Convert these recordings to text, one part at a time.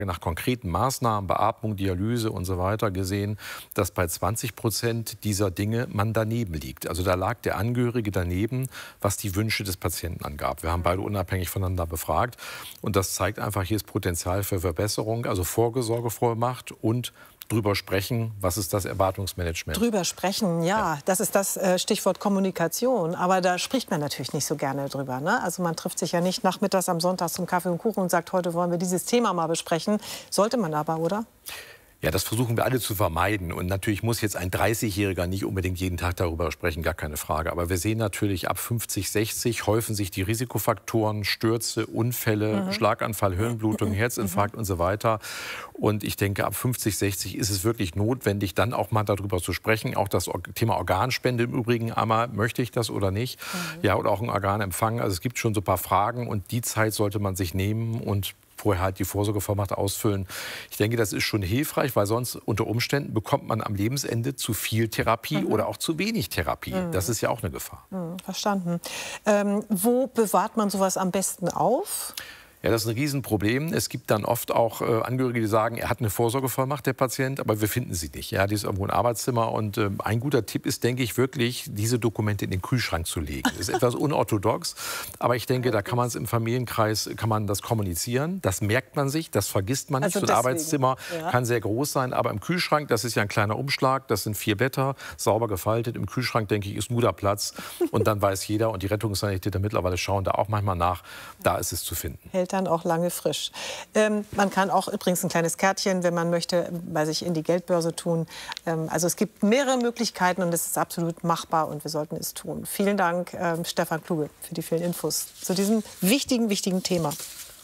nach konkreten Maßnahmen, Beatmung, Dialyse und so weiter gesehen, dass bei 20% dieser Dinge man daneben liegt. Also da lag der Angehörige daneben, was die Wünsche des Patienten angab. Wir haben beide unabhängig voneinander befragt und das zeigt einfach, hier ist Potenzial für Verbesserung, also Vorsorgevollmacht und drüber sprechen, was ist das Erwartungsmanagement? Drüber sprechen, ja, das ist das Stichwort Kommunikation. Aber da spricht man natürlich nicht so gerne drüber. Ne? Also man trifft sich ja nicht nachmittags am Sonntag zum Kaffee und Kuchen und sagt, heute wollen wir dieses Thema mal besprechen. Sollte man aber, oder? Ja, das versuchen wir alle zu vermeiden. Und natürlich muss jetzt ein 30-Jähriger nicht unbedingt jeden Tag darüber sprechen, gar keine Frage. Aber wir sehen natürlich, ab 50, 60 häufen sich die Risikofaktoren, Stürze, Unfälle, Schlaganfall, Hirnblutung, Herzinfarkt und so weiter. Und ich denke, ab 50, 60 ist es wirklich notwendig, dann auch mal darüber zu sprechen. Auch das Thema Organspende im Übrigen, einmal, möchte ich das oder nicht? Ja, oder auch ein Organempfang. Also es gibt schon so ein paar Fragen und die Zeit sollte man sich nehmen und vorher halt die Vorsorgevollmacht ausfüllen. Ich denke, das ist schon hilfreich, weil sonst unter Umständen bekommt man am Lebensende zu viel Therapie oder auch zu wenig Therapie. Das ist ja auch eine Gefahr. Verstanden. Wo bewahrt man sowas am besten auf? Ja, das ist ein Riesenproblem. Es gibt dann oft auch Angehörige, die sagen, er hat eine Vorsorgevollmacht, der Patient, aber wir finden sie nicht. Ja, die ist irgendwo im Arbeitszimmer. Und ein guter Tipp ist, denke ich, wirklich, diese Dokumente in den Kühlschrank zu legen. Das ist etwas unorthodox, aber ich denke, da kann man es im Familienkreis, kann man das kommunizieren. Das merkt man sich, das vergisst man nicht. Also so ein Arbeitszimmer kann sehr groß sein, aber im Kühlschrank, das ist ja ein kleiner Umschlag, das sind 4 Blätter, sauber gefaltet. Im Kühlschrank, denke ich, ist ein guter Platz. Und dann weiß jeder, und die Rettungssanitäter mittlerweile schauen da auch manchmal nach, da ist es zu finden. Dann auch lange frisch. Man kann auch übrigens ein kleines Kärtchen, wenn man möchte, bei sich in die Geldbörse tun. Also es gibt mehrere Möglichkeiten und es ist absolut machbar und wir sollten es tun. Vielen Dank, Stefan Kluge, für die vielen Infos zu diesem wichtigen Thema.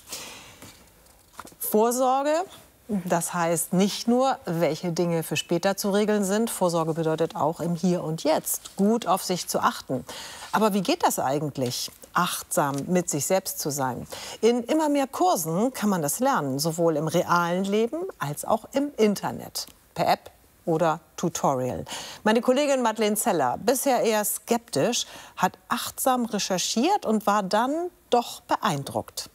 Vorsorge. Das heißt nicht nur, welche Dinge für später zu regeln sind. Vorsorge bedeutet auch im Hier und Jetzt gut auf sich zu achten. Aber wie geht das eigentlich, achtsam mit sich selbst zu sein? In immer mehr Kursen kann man das lernen, sowohl im realen Leben als auch im Internet, per App oder Tutorial. Meine Kollegin Madeleine Zeller, bisher eher skeptisch, hat achtsam recherchiert und war dann doch beeindruckt.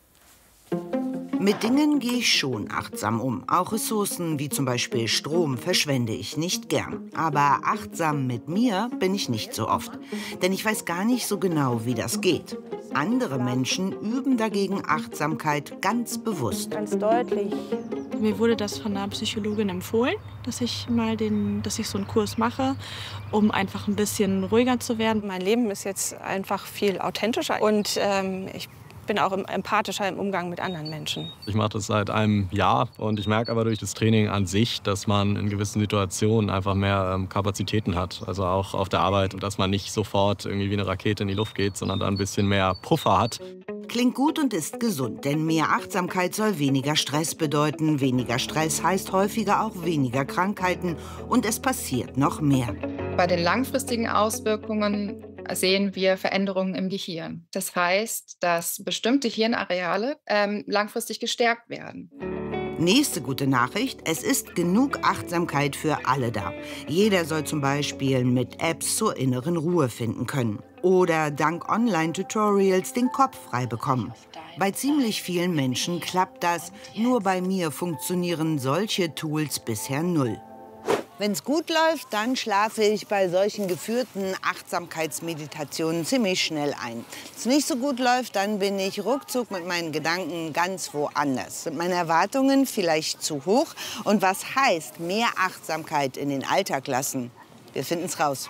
Mit Dingen gehe ich schon achtsam um. Auch Ressourcen wie zum Beispiel Strom verschwende ich nicht gern. Aber achtsam mit mir bin ich nicht so oft. Denn ich weiß gar nicht so genau, wie das geht. Andere Menschen üben dagegen Achtsamkeit ganz bewusst. Ganz deutlich. Mir wurde das von einer Psychologin empfohlen, dass ich so einen Kurs mache, um einfach ein bisschen ruhiger zu werden. Mein Leben ist jetzt einfach viel authentischer und ich bin auch empathischer im Umgang mit anderen Menschen. Ich mache das seit einem Jahr und ich merke aber durch das Training an sich, dass man in gewissen Situationen einfach mehr Kapazitäten hat. Also auch auf der Arbeit und dass man nicht sofort irgendwie wie eine Rakete in die Luft geht, sondern da ein bisschen mehr Puffer hat. Klingt gut und ist gesund, denn mehr Achtsamkeit soll weniger Stress bedeuten. Weniger Stress heißt häufiger auch weniger Krankheiten und es passiert noch mehr. Bei den langfristigen Auswirkungen sehen wir Veränderungen im Gehirn. Das heißt, dass bestimmte Hirnareale langfristig gestärkt werden. Nächste gute Nachricht, es ist genug Achtsamkeit für alle da. Jeder soll zum Beispiel mit Apps zur inneren Ruhe finden können. Oder dank Online-Tutorials den Kopf frei bekommen. Bei ziemlich vielen Menschen klappt das, nur bei mir funktionieren solche Tools bisher null. Wenn es gut läuft, dann schlafe ich bei solchen geführten Achtsamkeitsmeditationen ziemlich schnell ein. Wenn es nicht so gut läuft, dann bin ich ruckzuck mit meinen Gedanken ganz woanders. Sind meine Erwartungen vielleicht zu hoch? Und was heißt mehr Achtsamkeit in den Alltag lassen? Wir finden es raus.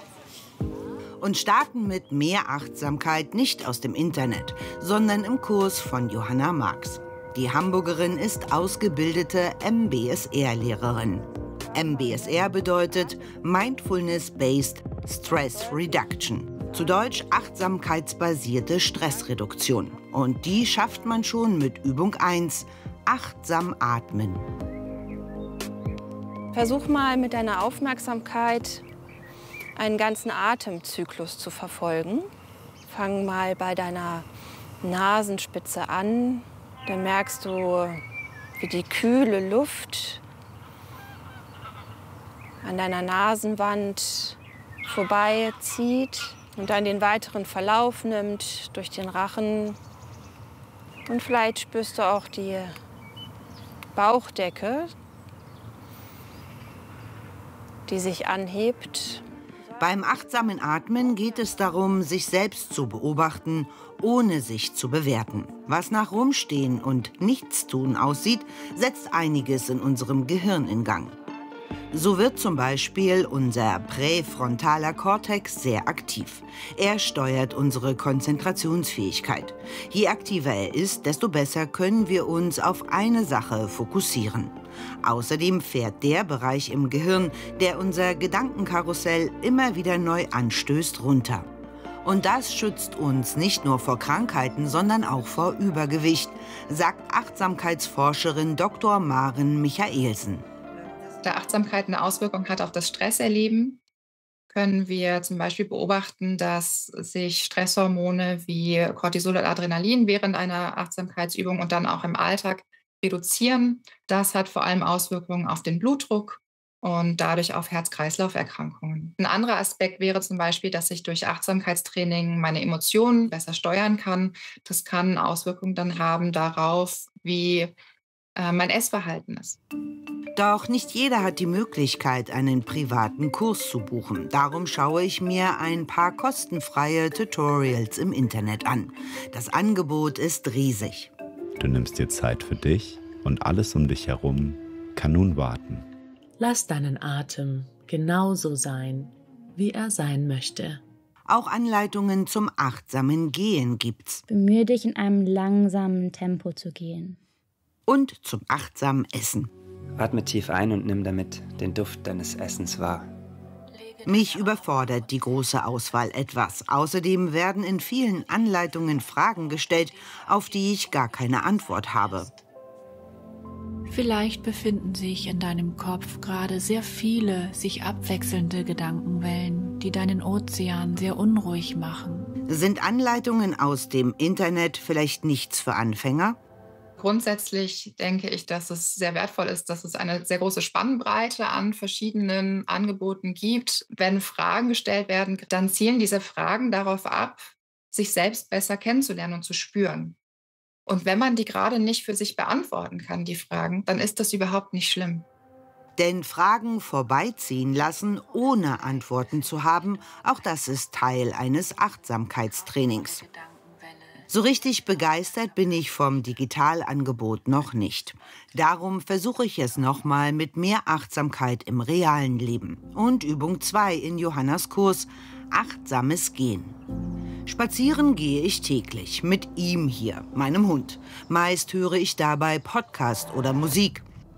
Und starten mit mehr Achtsamkeit nicht aus dem Internet, sondern im Kurs von Johanna Marx. Die Hamburgerin ist ausgebildete MBSR-Lehrerin. MBSR bedeutet Mindfulness-Based Stress Reduction. Zu Deutsch achtsamkeitsbasierte Stressreduktion. Und die schafft man schon mit Übung 1, achtsam atmen. Versuch mal mit deiner Aufmerksamkeit einen ganzen Atemzyklus zu verfolgen. Fang mal bei deiner Nasenspitze an. Dann merkst du, wie die kühle Luft an deiner Nasenwand vorbeizieht und dann den weiteren Verlauf nimmt durch den Rachen. Und vielleicht spürst du auch die Bauchdecke, die sich anhebt. Beim achtsamen Atmen geht es darum, sich selbst zu beobachten, ohne sich zu bewerten. Was nach Rumstehen und Nichtstun aussieht, setzt einiges in unserem Gehirn in Gang. So wird zum Beispiel unser präfrontaler Kortex sehr aktiv. Er steuert unsere Konzentrationsfähigkeit. Je aktiver er ist, desto besser können wir uns auf eine Sache fokussieren. Außerdem fährt der Bereich im Gehirn, der unser Gedankenkarussell immer wieder neu anstößt, runter. Und das schützt uns nicht nur vor Krankheiten, sondern auch vor Übergewicht, sagt Achtsamkeitsforscherin Dr. Maren Michaelsen. Da Achtsamkeit eine Auswirkung hat auf das Stresserleben, können wir zum Beispiel beobachten, dass sich Stresshormone wie Cortisol und Adrenalin während einer Achtsamkeitsübung und dann auch im Alltag reduzieren. Das hat vor allem Auswirkungen auf den Blutdruck und dadurch auf Herz-Kreislauf-Erkrankungen. Ein anderer Aspekt wäre zum Beispiel, dass ich durch Achtsamkeitstraining meine Emotionen besser steuern kann. Das kann Auswirkungen dann haben darauf, wie mein Essverhalten ist. Doch nicht jeder hat die Möglichkeit, einen privaten Kurs zu buchen. Darum schaue ich mir ein paar kostenfreie Tutorials im Internet an. Das Angebot ist riesig. Du nimmst dir Zeit für dich und alles um dich herum kann nun warten. Lass deinen Atem genauso sein, wie er sein möchte. Auch Anleitungen zum achtsamen Gehen gibt's. Bemühe dich, in einem langsamen Tempo zu gehen. Und zum achtsamen Essen. Atme tief ein und nimm damit den Duft deines Essens wahr. Mich überfordert die große Auswahl etwas. Außerdem werden in vielen Anleitungen Fragen gestellt, auf die ich gar keine Antwort habe. Vielleicht befinden sich in deinem Kopf gerade sehr viele sich abwechselnde Gedankenwellen, die deinen Ozean sehr unruhig machen. Sind Anleitungen aus dem Internet vielleicht nichts für Anfänger? Grundsätzlich denke ich, dass es sehr wertvoll ist, dass es eine sehr große Spannbreite an verschiedenen Angeboten gibt. Wenn Fragen gestellt werden, dann zielen diese Fragen darauf ab, sich selbst besser kennenzulernen und zu spüren. Und wenn man die gerade nicht für sich beantworten kann, die Fragen, dann ist das überhaupt nicht schlimm. Denn Fragen vorbeiziehen lassen, ohne Antworten zu haben, auch das ist Teil eines Achtsamkeitstrainings. So richtig begeistert bin ich vom Digitalangebot noch nicht. Darum versuche ich es nochmal mit mehr Achtsamkeit im realen Leben. Und Übung 2 in Johannas Kurs, achtsames Gehen. Spazieren gehe ich täglich mit ihm hier, meinem Hund. Meist höre ich dabei Podcast oder Musik.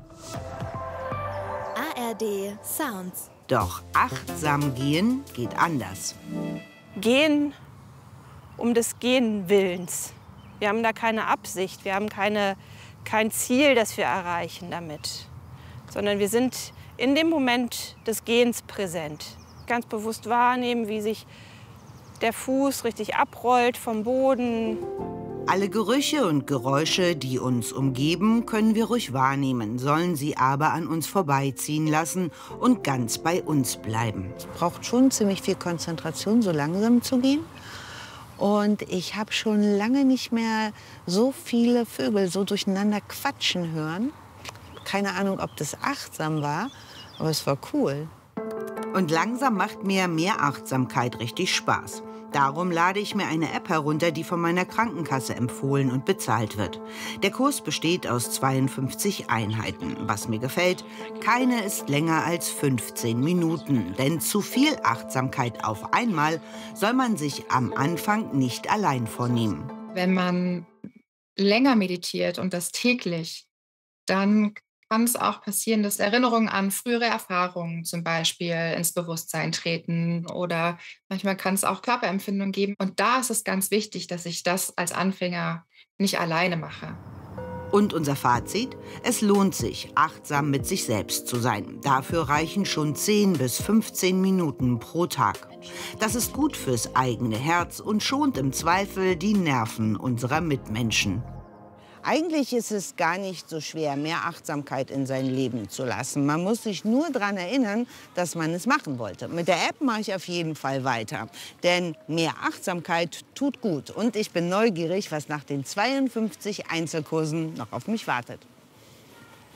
ARD Sounds. Doch achtsam gehen geht anders. Gehen um des Gehen Willens. Wir haben da keine Absicht, wir haben kein Ziel, das wir erreichen damit. Sondern wir sind in dem Moment des Gehens präsent. Ganz bewusst wahrnehmen, wie sich der Fuß richtig abrollt vom Boden. Alle Gerüche und Geräusche, die uns umgeben, können wir ruhig wahrnehmen, sollen sie aber an uns vorbeiziehen lassen und ganz bei uns bleiben. Es braucht schon ziemlich viel Konzentration, so langsam zu gehen. Und ich habe schon lange nicht mehr so viele Vögel so durcheinander quatschen hören. Keine Ahnung, ob das achtsam war, aber es war cool. Und langsam macht mir mehr Achtsamkeit richtig Spaß. Darum lade ich mir eine App herunter, die von meiner Krankenkasse empfohlen und bezahlt wird. Der Kurs besteht aus 52 Einheiten. Was mir gefällt, keine ist länger als 15 Minuten. Denn zu viel Achtsamkeit auf einmal soll man sich am Anfang nicht allein vornehmen. Wenn man länger meditiert und das täglich, dann kann es auch passieren, dass Erinnerungen an frühere Erfahrungen zum Beispiel ins Bewusstsein treten oder manchmal kann es auch Körperempfindungen geben. Und da ist es ganz wichtig, dass ich das als Anfänger nicht alleine mache. Und unser Fazit? Es lohnt sich, achtsam mit sich selbst zu sein. Dafür reichen schon 10 bis 15 Minuten pro Tag. Das ist gut fürs eigene Herz und schont im Zweifel die Nerven unserer Mitmenschen. Eigentlich ist es gar nicht so schwer, mehr Achtsamkeit in sein Leben zu lassen. Man muss sich nur daran erinnern, dass man es machen wollte. Mit der App mache ich auf jeden Fall weiter. Denn mehr Achtsamkeit tut gut. Und ich bin neugierig, was nach den 52 Einzelkursen noch auf mich wartet.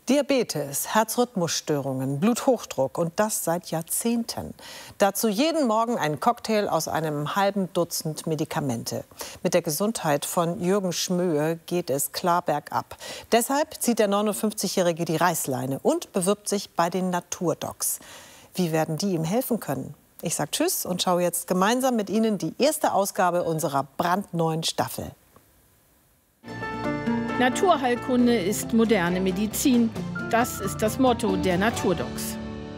Diabetes, Herzrhythmusstörungen, Bluthochdruck und das seit Jahrzehnten. Dazu jeden Morgen ein Cocktail aus einem halben Dutzend Medikamente. Mit der Gesundheit von Jürgen Schmöhe geht es klar bergab. Deshalb zieht der 59-Jährige die Reißleine und bewirbt sich bei den Naturdocs. Wie werden die ihm helfen können? Ich sage Tschüss und schaue jetzt gemeinsam mit Ihnen die erste Ausgabe unserer brandneuen Staffel. Naturheilkunde ist moderne Medizin. Das ist das Motto der Naturdocs.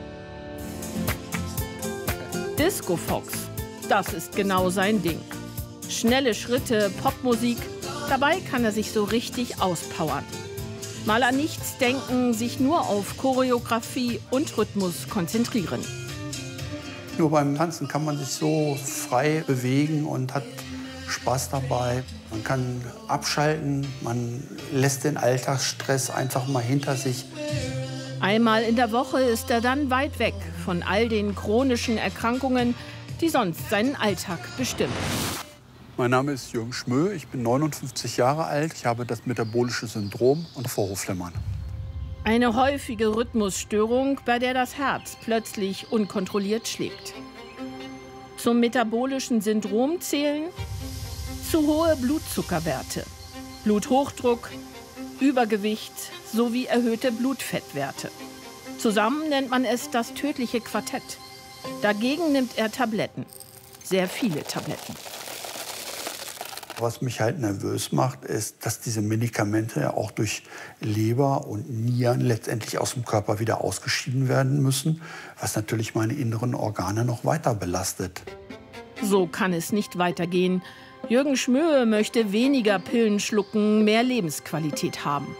Disco Fox, das ist genau sein Ding. Schnelle Schritte, Popmusik, dabei kann er sich so richtig auspowern. Mal an nichts denken, sich nur auf Choreografie und Rhythmus konzentrieren. Nur beim Tanzen kann man sich so frei bewegen und hat Spaß dabei. Man kann abschalten, man lässt den Alltagsstress einfach mal hinter sich. Einmal in der Woche ist er dann weit weg von all den chronischen Erkrankungen, die sonst seinen Alltag bestimmen. Mein Name ist Jürgen Schmöhe, ich bin 59 Jahre alt, ich habe das metabolische Syndrom und Vorhofflimmern. Eine häufige Rhythmusstörung, bei der das Herz plötzlich unkontrolliert schlägt. Zum metabolischen Syndrom zählen zu hohe Blutzuckerwerte, Bluthochdruck, Übergewicht sowie erhöhte Blutfettwerte. Zusammen nennt man es das tödliche Quartett. Dagegen nimmt er Tabletten, sehr viele Tabletten. Was mich halt nervös macht, ist, dass diese Medikamente ja auch durch Leber und Nieren letztendlich aus dem Körper wieder ausgeschieden werden müssen, was natürlich meine inneren Organe noch weiter belastet. So kann es nicht weitergehen. Jürgen Schmöhe möchte weniger Pillen schlucken, mehr Lebensqualität haben.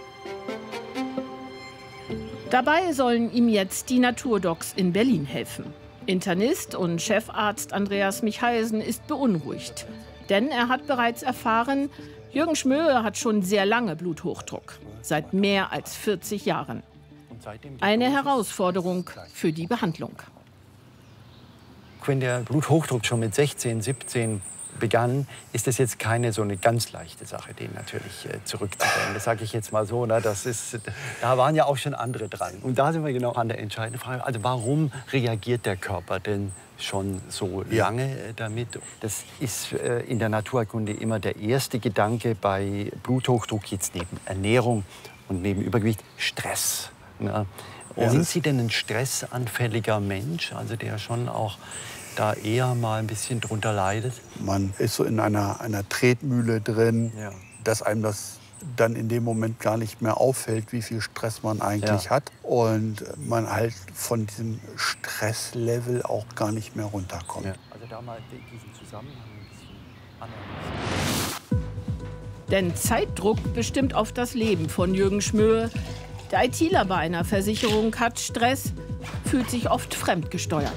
Dabei sollen ihm jetzt die Naturdocs in Berlin helfen. Internist und Chefarzt Andreas Michaisen ist beunruhigt. Denn er hat bereits erfahren, Jürgen Schmöhe hat schon sehr lange Bluthochdruck, seit mehr als 40 Jahren. Eine Herausforderung für die Behandlung. Wenn der Bluthochdruck schon mit 16, 17 begann, ist das jetzt keine so eine ganz leichte Sache, den natürlich zurückzubringen. Das sage ich jetzt mal so. Ne? Da waren ja auch schon andere dran. Und da sind wir genau an der entscheidenden Frage. Also warum reagiert der Körper denn schon so lange damit? Das ist in der Naturheilkunde immer der erste Gedanke bei Bluthochdruck, jetzt neben Ernährung und neben Übergewicht, Stress. Ne? Sind Sie denn ein stressanfälliger Mensch, also der schon auch da eher mal ein bisschen drunter leidet? Man ist so in einer Tretmühle drin, dass einem das dann in dem Moment gar nicht mehr auffällt, wie viel Stress man eigentlich hat. Und man halt von diesem Stresslevel auch gar nicht mehr runterkommt. Ja. Also da mal diesen Zusammenhang ein bisschen analysieren. Denn Zeitdruck bestimmt oft das Leben von Jürgen Schmöhe. Der ITler bei einer Versicherung hat Stress, fühlt sich oft fremdgesteuert.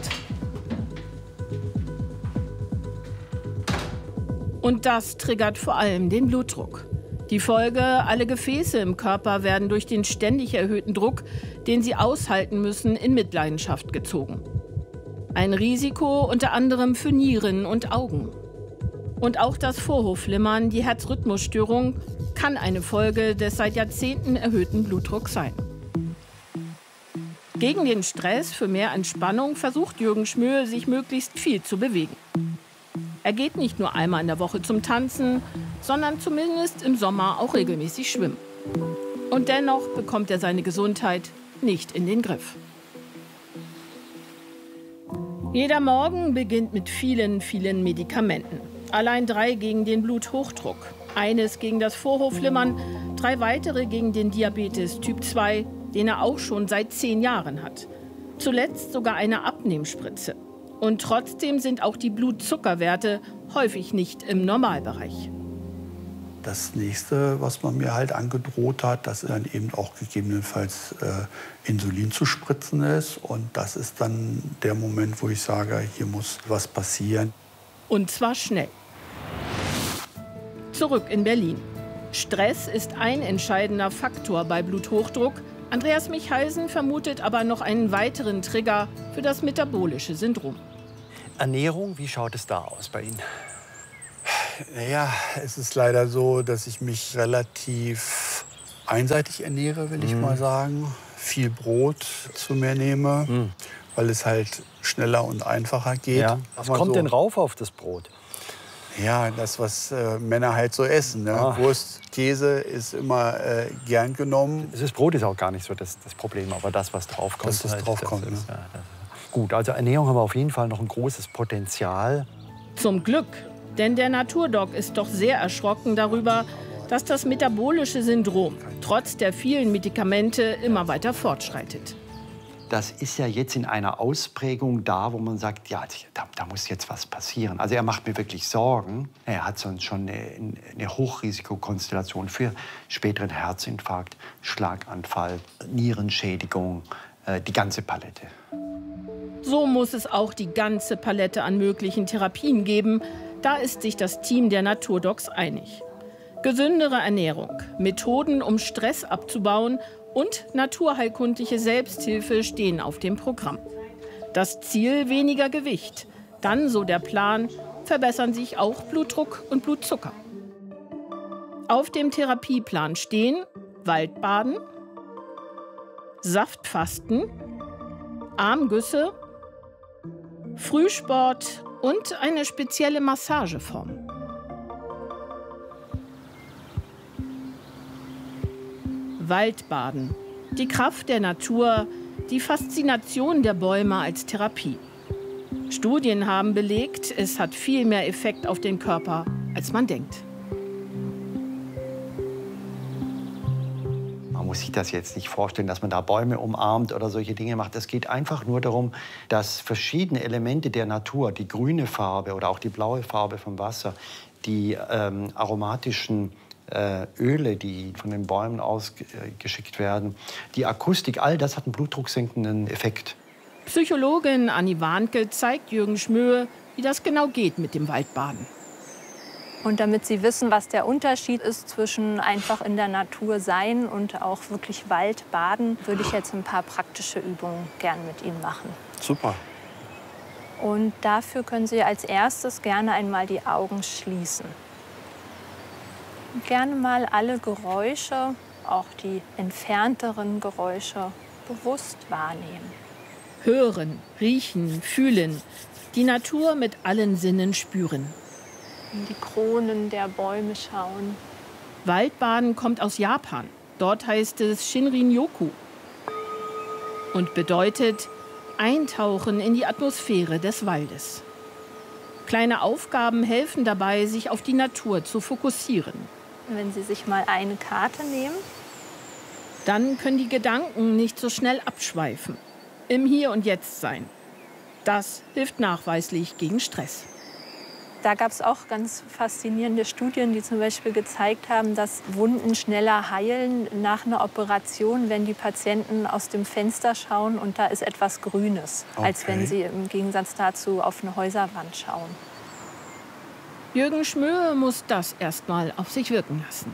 Und das triggert vor allem den Blutdruck. Die Folge, alle Gefäße im Körper werden durch den ständig erhöhten Druck, den sie aushalten müssen, in Mitleidenschaft gezogen. Ein Risiko unter anderem für Nieren und Augen. Und auch das Vorhofflimmern, die Herzrhythmusstörung, kann eine Folge des seit Jahrzehnten erhöhten Blutdrucks sein. Gegen den Stress für mehr Entspannung versucht Jürgen Schmöhe, sich möglichst viel zu bewegen. Er geht nicht nur einmal in der Woche zum Tanzen, sondern zumindest im Sommer auch regelmäßig schwimmen. Und dennoch bekommt er seine Gesundheit nicht in den Griff. Jeder Morgen beginnt mit vielen, vielen Medikamenten. Allein 3 gegen den Bluthochdruck, eines gegen das Vorhofflimmern, 3 weitere gegen den Diabetes Typ 2, den er auch schon seit 10 Jahren hat. Zuletzt sogar eine Abnehmspritze. Und trotzdem sind auch die Blutzuckerwerte häufig nicht im Normalbereich. Das nächste, was man mir halt angedroht hat, dass dann eben auch gegebenenfalls Insulin zu spritzen ist. Und das ist dann der Moment, wo ich sage, hier muss was passieren. Und zwar schnell. Zurück in Berlin. Stress ist ein entscheidender Faktor bei Bluthochdruck. Andreas Michaisen vermutet aber noch einen weiteren Trigger für das metabolische Syndrom. Ernährung, wie schaut es da aus bei Ihnen? Naja, es ist leider so, dass ich mich relativ einseitig ernähre, will ich mal sagen. Viel Brot zu mir nehme, weil es halt schneller und einfacher geht. Ja. Was kommt denn rauf auf das Brot? Ja, das, was Männer halt so essen. Ne? Wurst, Käse ist immer gern genommen. Das Brot ist auch gar nicht so das Problem, aber das, was draufkommt. Das, was draufkommt, ist, gut, also Ernährung haben wir auf jeden Fall noch ein großes Potenzial. Zum Glück, denn der Naturdoc ist doch sehr erschrocken darüber, dass das metabolische Syndrom trotz der vielen Medikamente immer weiter fortschreitet. Das ist ja jetzt in einer Ausprägung da, wo man sagt, ja, da muss jetzt was passieren. Also er macht mir wirklich Sorgen. Er hat sonst schon eine Hochrisikokonstellation für späteren Herzinfarkt, Schlaganfall, Nierenschädigung, die ganze Palette. So muss es auch die ganze Palette an möglichen Therapien geben. Da ist sich das Team der Naturdocs einig. Gesündere Ernährung, Methoden, um Stress abzubauen und naturheilkundliche Selbsthilfe stehen auf dem Programm. Das Ziel: weniger Gewicht. Dann, so der Plan, verbessern sich auch Blutdruck und Blutzucker. Auf dem Therapieplan stehen Waldbaden, Saftfasten, Armgüsse, Frühsport und eine spezielle Massageform. Waldbaden. Die Kraft der Natur, die Faszination der Bäume als Therapie. Studien haben belegt, es hat viel mehr Effekt auf den Körper, als man denkt. Man muss sich das jetzt nicht vorstellen, dass man da Bäume umarmt oder solche Dinge macht. Es geht einfach nur darum, dass verschiedene Elemente der Natur, die grüne Farbe oder auch die blaue Farbe vom Wasser, die aromatischen Öle, die von den Bäumen ausgeschickt werden, die Akustik, all das hat einen blutdrucksenkenden Effekt. Psychologin Anni Warnke zeigt Jürgen Schmöhe, wie das genau geht mit dem Waldbaden. Und damit Sie wissen, was der Unterschied ist zwischen einfach in der Natur sein und auch wirklich Waldbaden, würde ich jetzt ein paar praktische Übungen gern mit Ihnen machen. Super. Und dafür können Sie als erstes gerne einmal die Augen schließen. Gerne mal alle Geräusche, auch die entfernteren Geräusche, bewusst wahrnehmen. Hören, riechen, fühlen, die Natur mit allen Sinnen spüren. In die Kronen der Bäume schauen. Waldbaden kommt aus Japan. Dort heißt es Shinrin-yoku und bedeutet Eintauchen in die Atmosphäre des Waldes. Kleine Aufgaben helfen dabei, sich auf die Natur zu fokussieren. Wenn Sie sich mal eine Karte nehmen. Dann können die Gedanken nicht so schnell abschweifen. Im Hier und Jetzt sein. Das hilft nachweislich gegen Stress. Da gab es auch ganz faszinierende Studien, die zum Beispiel gezeigt haben, dass Wunden schneller heilen nach einer Operation, wenn die Patienten aus dem Fenster schauen und da ist etwas Grünes, als wenn sie im Gegensatz dazu auf eine Häuserwand schauen. Jürgen Schmöhe muss das erst mal auf sich wirken lassen.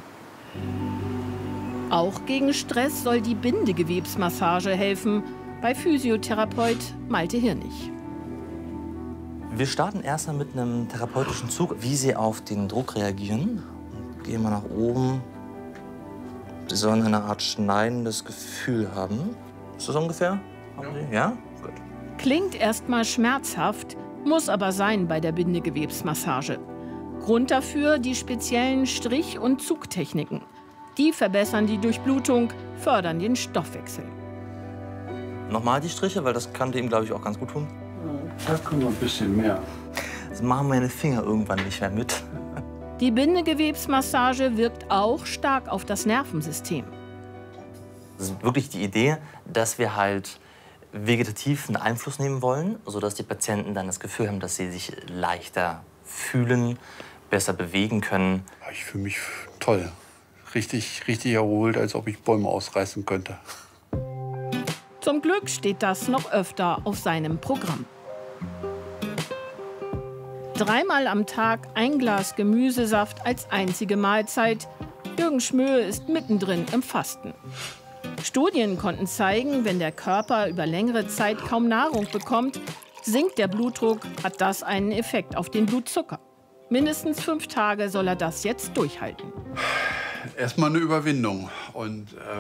Auch gegen Stress soll die Bindegewebsmassage helfen, bei Physiotherapeut Malte Hirnig. Wir starten erstmal mit einem therapeutischen Zug, wie Sie auf den Druck reagieren. Gehen wir nach oben. Sie sollen eine Art schneidendes Gefühl haben. Ist das ungefähr? Ja? Gut. Klingt erstmal schmerzhaft, muss aber sein bei der Bindegewebsmassage. Grund dafür die speziellen Strich- und Zugtechniken. Die verbessern die Durchblutung, fördern den Stoffwechsel. Nochmal die Striche, weil das kann dem, glaube ich, auch ganz gut tun. Da können wir ein bisschen mehr. Das machen meine Finger irgendwann nicht mehr mit. Die Bindegewebsmassage wirkt auch stark auf das Nervensystem. Das ist wirklich die Idee, dass wir halt vegetativ einen Einfluss nehmen wollen, sodass die Patienten dann das Gefühl haben, dass sie sich leichter fühlen, besser bewegen können. Ich fühle mich toll. Richtig erholt, als ob ich Bäume ausreißen könnte. Zum Glück steht das noch öfter auf seinem Programm. 3-mal am Tag ein Glas Gemüsesaft als einzige Mahlzeit. Jürgen Schmöhe ist mittendrin im Fasten. Studien konnten zeigen, wenn der Körper über längere Zeit kaum Nahrung bekommt, sinkt der Blutdruck, hat das einen Effekt auf den Blutzucker. Mindestens 5 Tage soll er das jetzt durchhalten. erstmal eine Überwindung. Und